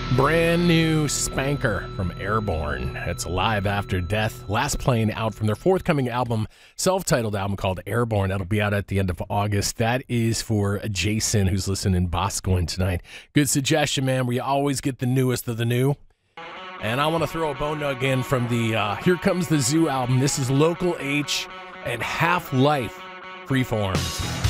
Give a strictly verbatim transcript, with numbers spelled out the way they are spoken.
Brand new spanker from Airborne. It's Alive After Death. Last playing out from their forthcoming album, self-titled album called Airborne. That'll be out at the end of August. That is for Jason, who's listening in Boscawen tonight. Good suggestion, man. We always get the newest of the new. And I want to throw a bone nug in from the uh, Here Comes the Zoo album. This is Local H and Half-Life Freeform.